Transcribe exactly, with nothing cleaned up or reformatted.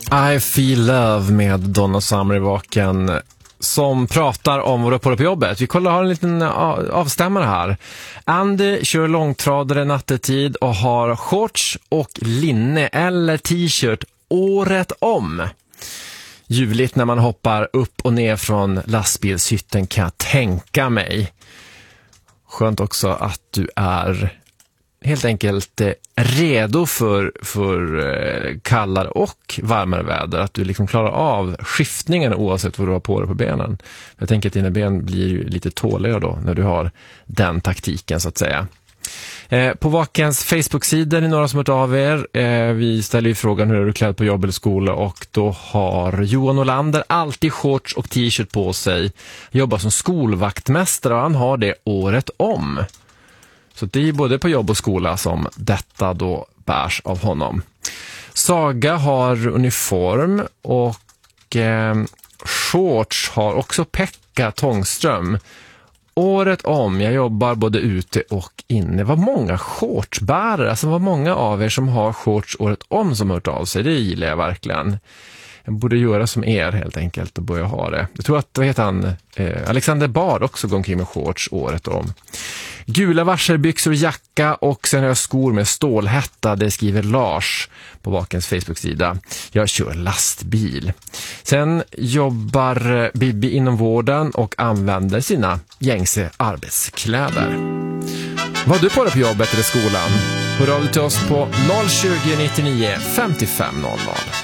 I Feel Love med Donna Summer i vaken som pratar om vad du har på dig på jobbet. Vi kollar, har en liten avstämmare här. Andy kör långtradare nattetid och har shorts och linne eller t-shirt året om. Ljuvligt när man hoppar upp och ner från lastbilshytten, kan jag tänka mig. Skönt också att du är helt enkelt redo för, för kallare och varmare väder. Att du liksom klarar av skiftningen oavsett vad du har på dig på benen. Jag tänker att dina ben blir ju lite tåligare då när du har den taktiken så att säga. Eh, på Vakens Facebook-sida är det några som har hört av er. Eh, vi ställer ju frågan hur är du klädd på jobb eller skola, och då har Johan Olander alltid shorts och t-shirt på sig. Jobbar som skolvaktmästare och han har det året om. Så det är både på jobb och skola som detta då bärs av honom. Saga har uniform och eh, shorts har också Pekka Tångström. Året om, jag jobbar både ute och inne. Vad många shortsbärare, alltså vad många av er som har shorts året om som har hört av sig. Det gillar jag verkligen. Jag borde göra som er helt enkelt och börja ha det. Jag tror att, vad heter han, eh, Alexander Bard också går omkring med shorts året om. Gula varselbyxor och jacka, och sen har jag skor med stålhätta. Det skriver Lars på Vakens Facebook-sida. Jag kör lastbil. Sen jobbar Bibi inom vården och använder sina gängse arbetskläder. Vad har du på dig på jobbet eller skolan? Hör av dig till oss på noll tjugo nittionio femtiofem noll noll.